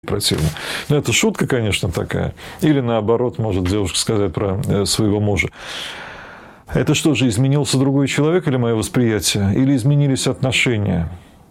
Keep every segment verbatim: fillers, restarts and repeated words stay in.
противно. Но это шутка, конечно, такая. Или наоборот, может девушка сказать про своего мужа. Это что же, изменился другой человек или мое восприятие? Или изменились отношения?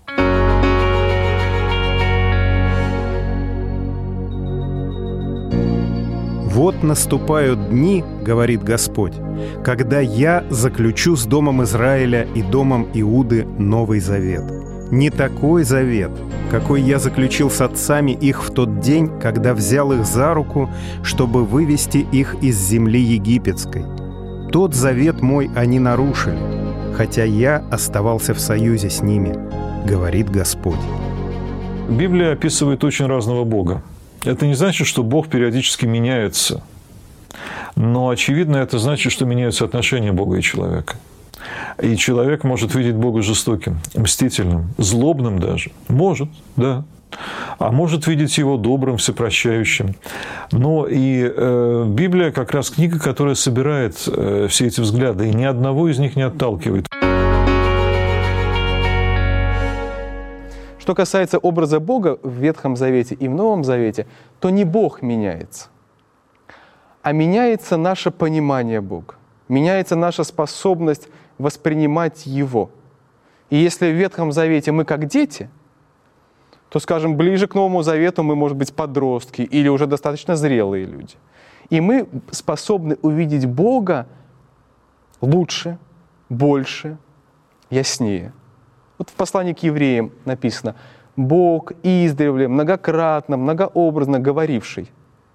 «Вот наступают дни, — говорит Господь, — когда я заключу с домом Израиля и домом Иуды новый завет. Не такой завет, какой я заключил с отцами их в тот день, когда взял их за руку, чтобы вывести их из земли египетской. Тот завет мой они нарушили, хотя я оставался в союзе с ними, — говорит Господь». Библия описывает очень разного Бога. Это не значит, что Бог периодически меняется. Но, очевидно, это значит, что меняются отношения Бога и человека. И человек может видеть Бога жестоким, мстительным, злобным даже. Может, да. А может видеть Его добрым, всепрощающим. Но и э, Библия как раз книга, которая собирает э, все эти взгляды, и ни одного из них не отталкивает. Что касается образа Бога в Ветхом Завете и в Новом Завете, то не Бог меняется, а меняется наше понимание Бога, меняется наша способность воспринимать Его. И если в Ветхом Завете мы как дети, то, скажем, ближе к Новому Завету мы, может быть, подростки или уже достаточно зрелые люди. И мы способны увидеть Бога лучше, больше, яснее. Вот в послании к евреям написано: «Бог издревле, многократно, многообразно говоривший,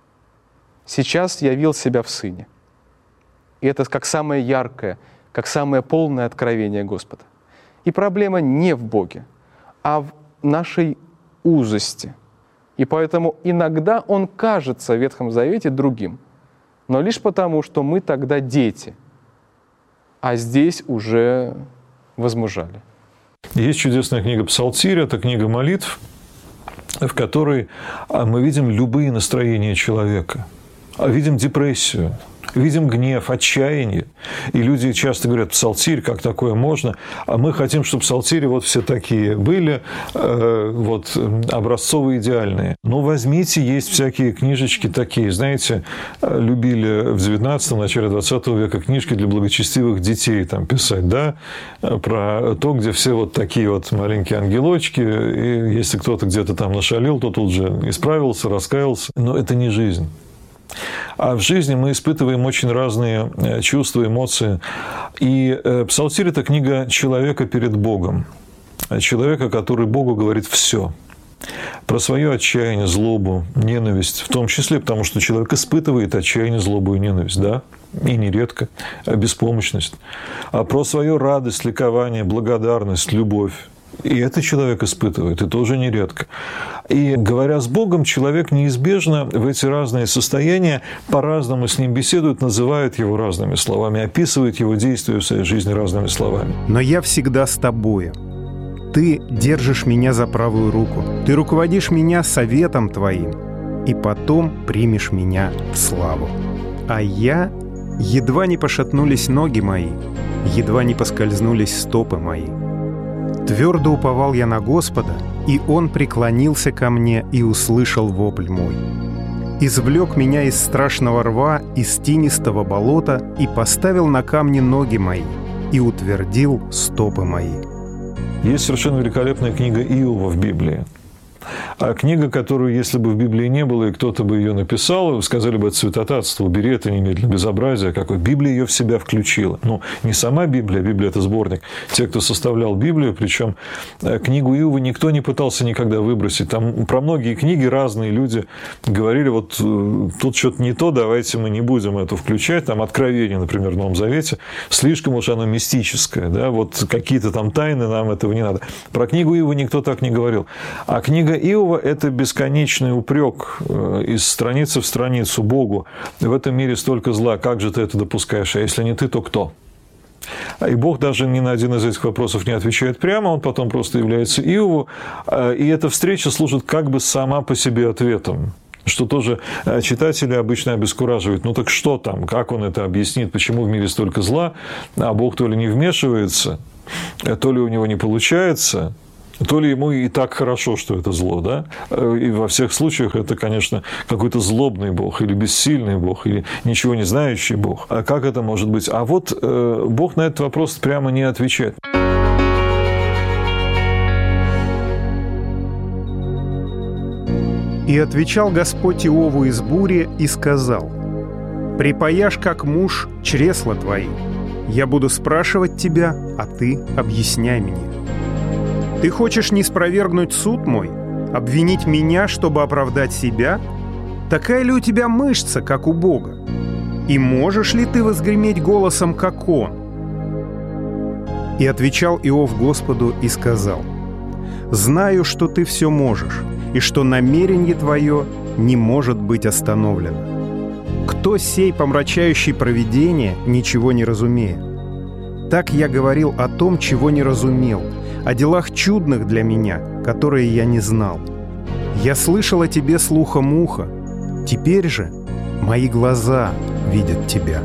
сейчас явил себя в Сыне». И это как самое яркое, как самое полное откровение Господа. И проблема не в Боге, а в нашей узости. И поэтому иногда Он кажется в Ветхом Завете другим, но лишь потому, что мы тогда дети, а здесь уже возмужали. Есть чудесная книга «Псалтирь», это книга молитв, в которой мы видим любые настроения человека. Видим депрессию, видим гнев, отчаяние. И люди часто говорят: псалтирь, как такое можно? А мы хотим, чтобы псалтири вот все такие были, э, вот, образцовые, идеальные. Но возьмите, есть всякие книжечки такие. Знаете, любили в девятнадцатом, начале двадцатого века книжки для благочестивых детей там писать, да, про то, где все вот такие вот маленькие ангелочки. И если кто-то где-то там нашалил, то тут же исправился, раскаялся. Но это не жизнь. А в жизни мы испытываем очень разные чувства, эмоции. И «Псалтирь» – это книга человека перед Богом. Человека, который Богу говорит все. Про свое отчаяние, злобу, ненависть. В том числе, потому что человек испытывает отчаяние, злобу и ненависть. Да? И нередко. Беспомощность. А про свою радость, ликование, благодарность, любовь. И это человек испытывает, и тоже нередко. И говоря с Богом, человек неизбежно в эти разные состояния по-разному с ним беседует, называет его разными словами, описывает его действия в своей жизни разными словами. «Но я всегда с тобою. Ты держишь меня за правую руку. Ты руководишь меня советом твоим, и потом примешь меня в славу. А я... едва не пошатнулись ноги мои, едва не поскользнулись стопы мои. Твердо уповал я на Господа, и Он преклонился ко мне и услышал вопль мой. Извлек меня из страшного рва, из тинистого болота, и поставил на камни ноги мои, и утвердил стопы мои». Есть совершенно великолепная книга Иова в Библии. А книга, которую, если бы в Библии не было, и кто-то бы ее написал, сказали бы: это святотатство, убери это немедленно, безобразие какое. Библия ее в себя включила. Ну, не сама Библия, Библия – это сборник. Те, кто составлял Библию, причем книгу Иова никто не пытался никогда выбросить. Там про многие книги разные люди говорили: вот тут что-то не то, давайте мы не будем это включать. Там Откровение, например, в Новом Завете, слишком уж оно мистическое, да, вот какие-то там тайны, нам этого не надо. Про книгу Иова никто так не говорил. А книга Иова – это бесконечный упрек из страницы в страницу Богу. В этом мире столько зла, как же ты это допускаешь? А если не ты, то кто? И Бог даже ни на один из этих вопросов не отвечает прямо, он потом просто является Иову. И эта встреча служит как бы сама по себе ответом. Что тоже читатели обычно обескураживают. Ну так что там? Как он это объяснит? Почему в мире столько зла? А Бог то ли не вмешивается, то ли у него не получается. то ли ему и так хорошо, что это зло, да? И во всех случаях это, конечно, какой-то злобный Бог, или бессильный Бог, или ничего не знающий Бог. А как это может быть? А вот э, Бог на этот вопрос прямо не отвечает. «И отвечал Господь Иову из бури и сказал: припаяшь, как муж, чресла твои. Я буду спрашивать тебя, а ты объясняй мне. Ты хочешь ниспровергнуть суд мой, обвинить меня, чтобы оправдать себя? Такая ли у тебя мышца, как у Бога? И можешь ли ты возгреметь голосом, как Он?» И отвечал Иов Господу и сказал: «Знаю, что ты все можешь, и что намерение твое не может быть остановлено. Кто сей, помрачающий провидение, ничего не разумеет? Так я говорил о том, чего не разумел, о делах чудных для меня, которые я не знал. Я слышал о тебе слухом уха, теперь же мои глаза видят тебя».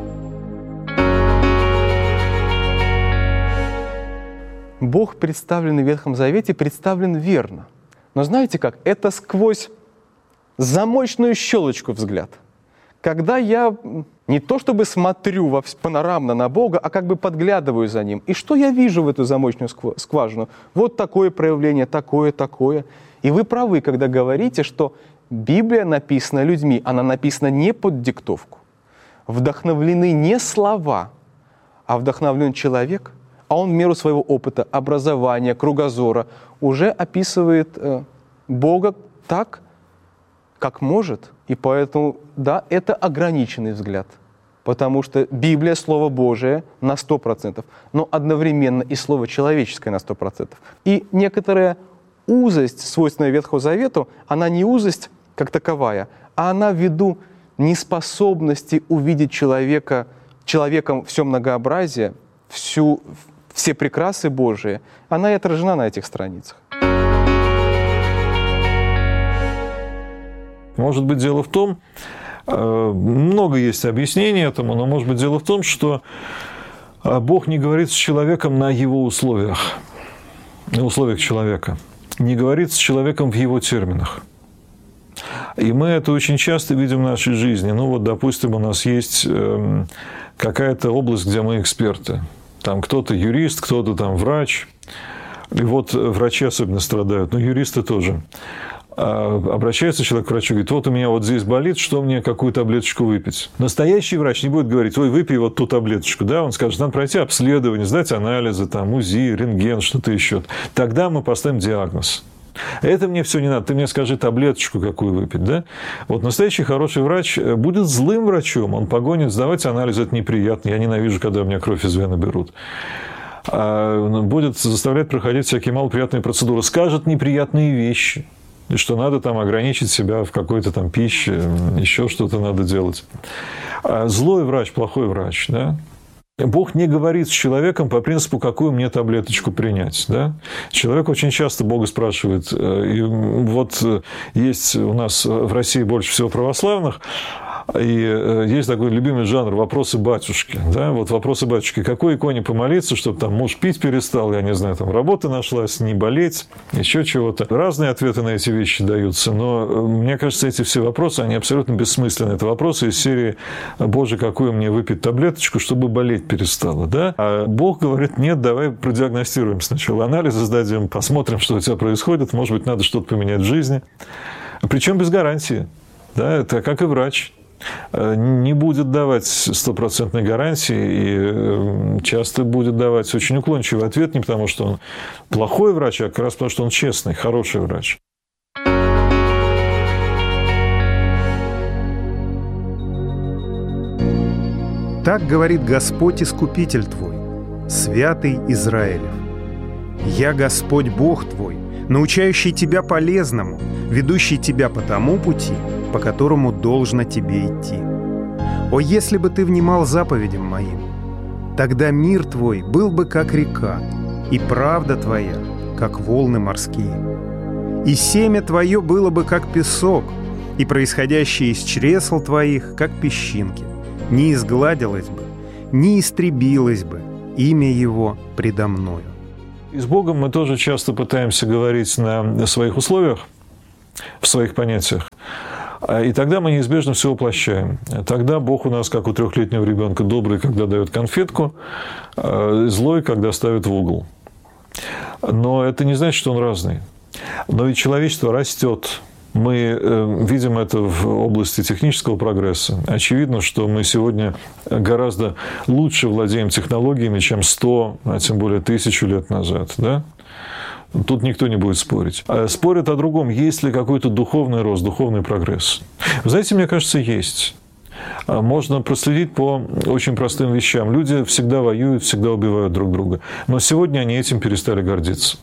Бог, представленный в Ветхом Завете, представлен верно. Но знаете как? Это сквозь замочную щелочку взгляд. Когда я не то чтобы смотрю во панорамно на Бога, а как бы подглядываю за Ним. И что я вижу в эту замочную скважину? Вот такое проявление, такое, такое. И вы правы, когда говорите, что Библия написана людьми, она написана не под диктовку. Вдохновлены не слова, а вдохновлен человек, а он в меру своего опыта, образования, кругозора уже описывает э, Бога так, как может. И поэтому, да, это ограниченный взгляд. Потому что Библия — Слово Божие на сто процентов, но одновременно и Слово человеческое на сто процентов. И некоторая узость, свойственная Ветхому Завету, она не узость как таковая, а она ввиду неспособности увидеть человека, человеком все многообразие, всю, все прекрасы Божии, она и отражена на этих страницах. Может быть, дело в том, много есть объяснений этому, но может быть дело в том, что Бог не говорит с человеком на его условиях, на условиях человека, не говорит с человеком в его терминах. И мы это очень часто видим в нашей жизни. Ну вот, допустим, у нас есть какая-то область, где мы эксперты. Там кто-то юрист, кто-то там врач. И вот врачи особенно страдают, но юристы тоже. Обращается человек к врачу и говорит: вот у меня вот здесь болит, что мне, какую таблеточку выпить? Настоящий врач не будет говорить: ой, выпей вот ту таблеточку. Да? Он скажет: надо пройти обследование, сдать анализы, там, УЗИ, рентген, что-то еще. Тогда мы поставим диагноз. Это мне все не надо, ты мне скажи таблеточку, какую выпить. Да? Вот настоящий хороший врач будет злым врачом, он погонит сдавать анализы, это неприятно, я ненавижу, когда у меня кровь из вены берут. Будет заставлять проходить всякие малоприятные процедуры, скажет неприятные вещи. И что надо там ограничить себя в какой-то там пище, еще что-то надо делать. А злой врач, плохой врач, да? Бог не говорит с человеком по принципу, какую мне таблеточку принять. Да? Человек очень часто Бога спрашивает. И вот есть у нас в России больше всего православных, и есть такой любимый жанр «вопросы батюшки». Да? Вот вопросы батюшки. Какой иконе помолиться, чтобы там муж пить перестал, я не знаю, там работа нашлась, не болеть, еще чего-то. Разные ответы на эти вещи даются, но мне кажется, эти все вопросы, они абсолютно бессмысленны. Это вопросы из серии «Боже, какую мне выпить таблеточку, чтобы болеть перестало». Да? А Бог говорит: нет, давай продиагностируем сначала, анализы сдадим, посмотрим, что у тебя происходит, может быть, надо что-то поменять в жизни. Причем без гарантии. Да? Это как и врач. Не будет давать стопроцентной гарантии и часто будет давать очень уклончивый ответ, не потому что он плохой врач, а как раз потому что он честный, хороший врач. Так говорит Господь Искупитель твой, святый Израилев. Я Господь Бог твой, научающий тебя полезному, ведущий тебя по тому пути, по которому должно тебе идти. О, если бы ты внимал заповедям моим, тогда мир твой был бы как река, и правда твоя, как волны морские. И семя твое было бы как песок, и происходящее из чресл твоих, как песчинки. Не изгладилось бы, не истребилось бы имя его предо мною. И с Богом мы тоже часто пытаемся говорить на своих условиях, в своих понятиях. И тогда мы неизбежно все воплощаем. Тогда Бог у нас, как у трехлетнего ребенка, добрый, когда дает конфетку, злой, когда ставит в угол. Но это не значит, что он разный. Но ведь человечество растет. Мы видим это в области технического прогресса. Очевидно, что мы сегодня гораздо лучше владеем технологиями, чем сто, а тем более тысячу лет назад. Да? Тут никто не будет спорить. Спорят о другом, есть ли какой-то духовный рост, духовный прогресс. Вы знаете, мне кажется, есть. Можно проследить по очень простым вещам. Люди всегда воюют, всегда убивают друг друга. Но сегодня они этим перестали гордиться.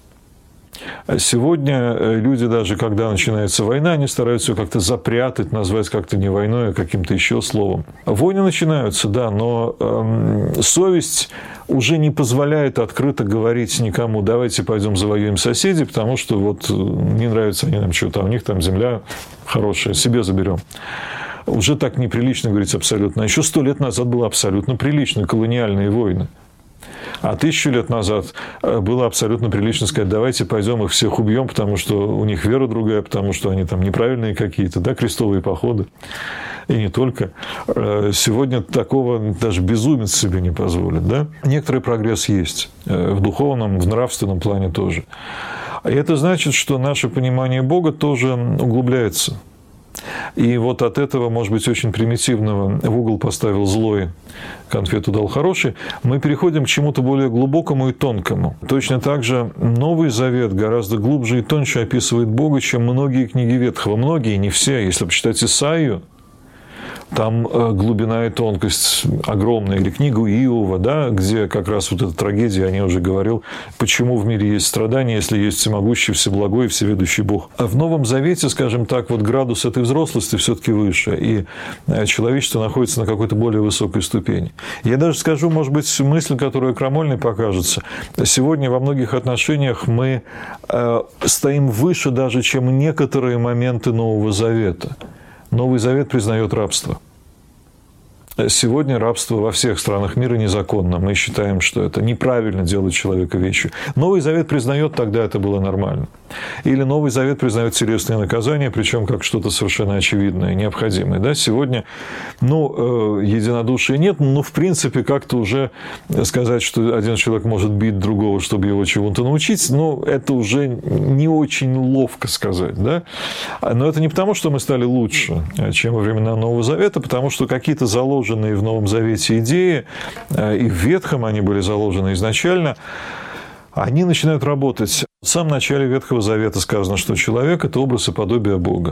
Сегодня люди, даже когда начинается война, они стараются ее как-то запрятать, назвать как-то не войной, а каким-то еще словом. Войны начинаются, да, но э, совесть уже не позволяет открыто говорить никому: давайте пойдем завоюем соседей, потому что вот не нравится они нам что-то, а у них там земля хорошая, себе заберем. Уже так неприлично говорить абсолютно. А еще сто лет назад было абсолютно прилично, колониальные войны. А тысячу лет назад было абсолютно прилично сказать: давайте пойдем их всех убьем, потому что у них вера другая, потому что они там неправильные какие-то, да, крестовые походы. И не только. Сегодня такого даже безумец себе не позволит. Да? Некоторый прогресс есть. В духовном, в нравственном плане тоже. И это значит, что наше понимание Бога тоже углубляется. И вот от этого, может быть, очень примитивного в угол поставил злой, конфету дал хороший, мы переходим к чему-то более глубокому и тонкому. Точно так же Новый Завет гораздо глубже и тоньше описывает Бога, чем многие книги Ветхого. Многие, не все. Если почитать Исаию, там глубина и тонкость огромная. Или книгу Иова, да, где как раз вот эта трагедия, я не уже говорил, почему в мире есть страдания, если есть всемогущий, всеблагой и всеведущий Бог. А в Новом Завете, скажем так, вот градус этой взрослости все-таки выше, и человечество находится на какой-то более высокой ступени. Я даже скажу, может быть, мысль, которая крамольной покажется. Сегодня во многих отношениях мы э, стоим выше даже, чем некоторые моменты Нового Завета. Новый Завет признает рабство. Сегодня рабство во всех странах мира незаконно. Мы считаем, что это неправильно делать человека вещью. Новый Завет признает, тогда это было нормально. Или Новый Завет признает телесные наказания, причем как что-то совершенно очевидное, необходимое. Да? Сегодня, ну, единодушия нет, но в принципе как-то уже сказать, что один человек может бить другого, чтобы его чему-то научить, ну, это уже не очень ловко сказать. Да? Но это не потому, что мы стали лучше, чем во времена Нового Завета, потому что какие-то заложенные в Новом Завете идеи, и в Ветхом они были заложены изначально, они начинают работать. В самом начале Ветхого Завета сказано, что человек – это образ и подобие Бога.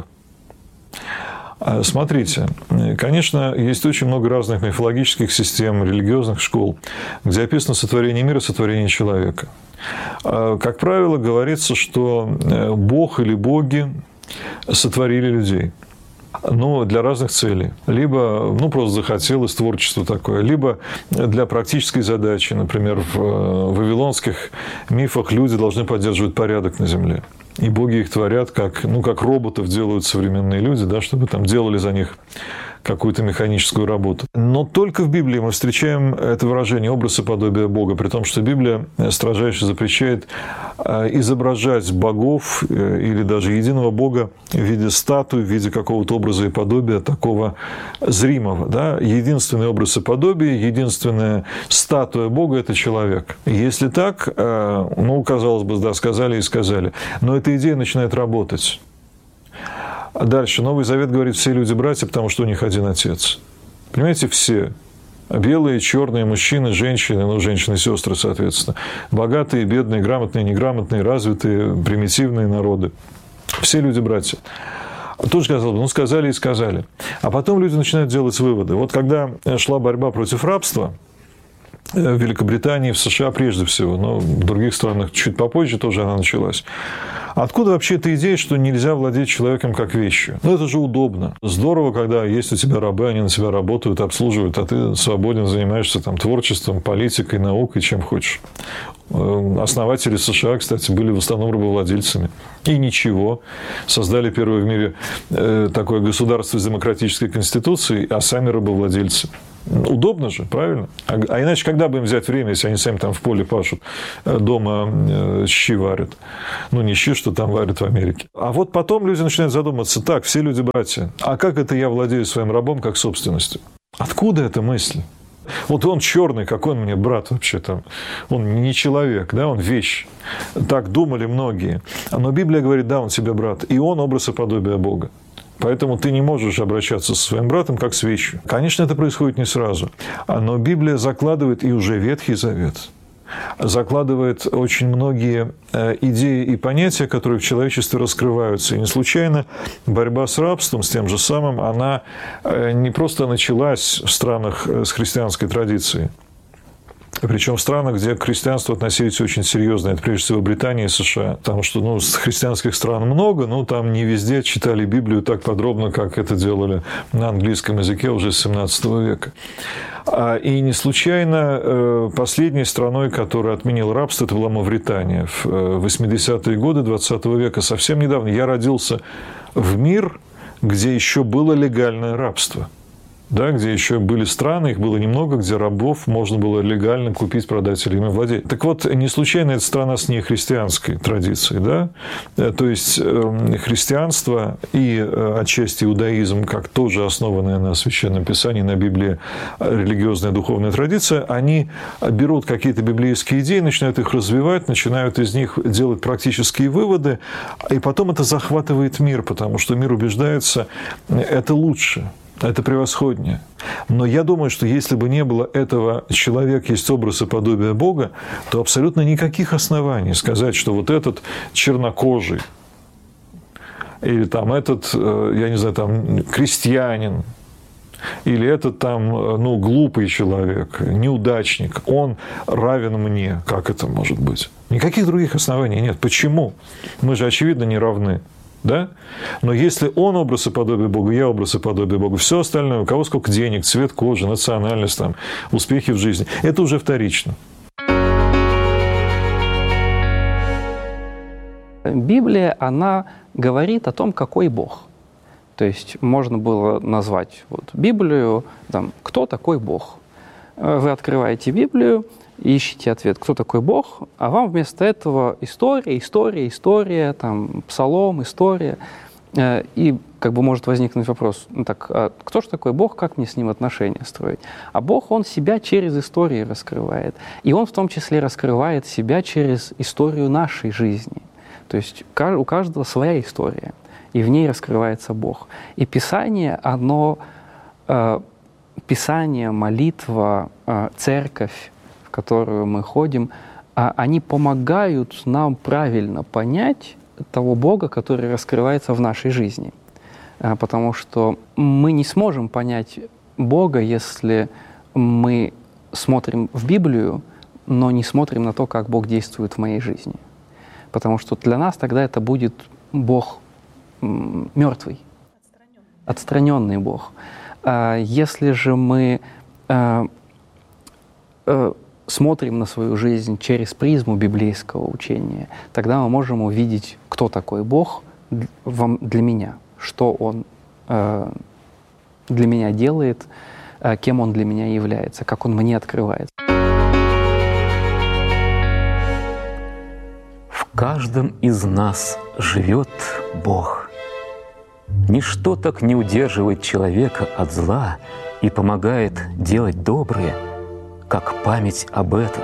Смотрите, конечно, есть очень много разных мифологических систем, религиозных школ, где описано сотворение мира, сотворение человека. Как правило, говорится, что Бог или боги сотворили людей. Ну, для разных целей. Либо, ну, просто захотелось творчество такое, либо для практической задачи. Например, в вавилонских мифах люди должны поддерживать порядок на земле. И боги их творят, как, ну, как роботов делают современные люди, да, чтобы там делали за них какую-то механическую работу. Но только в Библии мы встречаем это выражение «образ и подобие Бога», при том, что Библия строжайше запрещает изображать богов или даже единого Бога в виде статуи, в виде какого-то образа и подобия такого зримого. Да? Единственный образ и подобие, единственная статуя Бога – это человек. Если так, ну, казалось бы, да, сказали и сказали, но эта идея начинает работать. Дальше. Новый Завет говорит: все люди братья, потому что у них один Отец. Понимаете, все. Белые, черные, мужчины, женщины, ну, женщины, сестры, соответственно. Богатые, бедные, грамотные, неграмотные, развитые, примитивные народы. Все люди братья. Тоже, казалось бы, ну, сказали и сказали. А потом люди начинают делать выводы. Вот когда шла борьба против рабства, в Великобритании, в США прежде всего, но в других странах чуть попозже тоже она началась. Откуда вообще эта идея, что нельзя владеть человеком как вещью? Ну, это же удобно. Здорово, когда есть у тебя рабы, они на тебя работают, обслуживают, а ты свободен, занимаешься там творчеством, политикой, наукой, чем хочешь. Основатели США, кстати, были в основном рабовладельцами. И ничего. Создали первое в мире такое государство с демократической конституцией, а сами рабовладельцы. Удобно же, правильно? А, а иначе когда бы им взять время, если они сами там в поле пашут, дома э, щи варят? Ну, не щи, что там варят в Америке. А вот потом люди начинают задумываться: так, все люди братья, а как это я владею своим рабом как собственностью? Откуда эта мысль? Вот он черный, какой он мне брат вообще там? Он не человек, да, он вещь. Так думали многие. Но Библия говорит: да, он тебе брат, и он образ и подобие Бога. Поэтому ты не можешь обращаться со своим братом как с вещью. Конечно, это происходит не сразу. Но Библия закладывает, и уже Ветхий Завет закладывает очень многие идеи и понятия, которые в человечестве раскрываются. И не случайно борьба с рабством, с тем же самым, она не просто началась в странах с христианской традицией. Причем в странах, где к христианству относились очень серьезно. Это прежде всего Британия и США. Потому что ну, христианских стран много, но там не везде читали Библию так подробно, как это делали на английском языке уже с семнадцатого века. И не случайно последней страной, которая отменила рабство, это была Мавритания. В восьмидесятые годы двадцатого века, совсем недавно, я родился в мир, где еще было легальное рабство. Да, где еще были страны, их было немного, где рабов можно было легально купить, продать или ими владеть. Так вот, не случайно эта страна с нехристианской традицией. Да? То есть, христианство и отчасти иудаизм, как тоже основанная на Священном Писании, на Библии религиозная духовная традиция, они берут какие-то библейские идеи, начинают их развивать, начинают из них делать практические выводы, и потом это захватывает мир, потому что мир убеждается, это лучше. Это превосходнее. Но я думаю, что если бы не было этого «человек есть образ и подобие Бога», то абсолютно никаких оснований сказать, что вот этот чернокожий или там этот, я не знаю, там крестьянин, или этот там, ну, глупый человек, неудачник, он равен мне. Как это может быть? Никаких других оснований нет. Почему? Мы же, очевидно, не равны. Да? Но если он образ и подобие Бога, я образ и подобие Бога, все остальное, у кого сколько денег, цвет кожи, национальность, там, успехи в жизни, это уже вторично. Библия, она говорит о том, какой Бог. То есть можно было назвать вот, Библию, там, кто такой Бог. Вы открываете Библию, ищите ответ, кто такой Бог, а вам вместо этого история, история, история, там, псалом, история. И как бы может возникнуть вопрос: ну, так, а кто же такой Бог, как мне с ним отношения строить? А Бог, Он себя через истории раскрывает. И Он в том числе раскрывает себя через историю нашей жизни. То есть у каждого своя история, и в ней раскрывается Бог. И Писание, оно, Писание, молитва, церковь, в которую мы ходим, они помогают нам правильно понять того Бога, который раскрывается в нашей жизни. Потому что мы не сможем понять Бога, если мы смотрим в Библию, но не смотрим на то, как Бог действует в моей жизни. Потому что для нас тогда это будет Бог мертвый, отстраненный Бог. Если же мы смотрим на свою жизнь через призму библейского учения, тогда мы можем увидеть, кто такой Бог для меня, что Он для меня делает, кем Он для меня является, как Он мне открывается. В каждом из нас живет Бог. Ничто так не удерживает человека от зла и помогает делать доброе, как память об этом.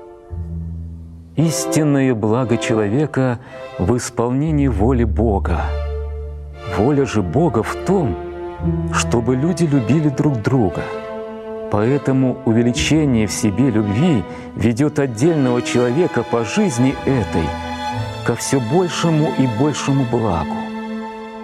Истинное благо человека в исполнении воли Бога. Воля же Бога в том, чтобы люди любили друг друга. Поэтому увеличение в себе любви ведет отдельного человека по жизни этой ко все большему и большему благу.